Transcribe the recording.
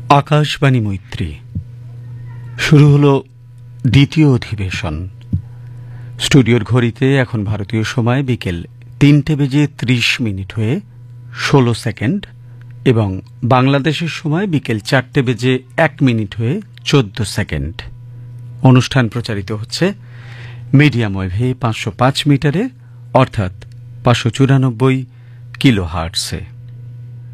আকাশবাণী মৈত্রী শুরু হলো দ্বিতীয় অধিবেশন। স্টুডিওর ঘড়িতে এখন ভারতীয় সময় বিকেল ৩:৩০ হয়ে ১৬ সেকেন্ড এবং বাংলাদেশের সময় বিকেল ৪:০১ হয়ে ১৪ সেকেন্ড। অনুষ্ঠান প্রচারিত হচ্ছে মিডিয়াম ওয়েভে ৫০৫ মিটারে অর্থাৎ ৫৯৪ কিলোহার্টজে।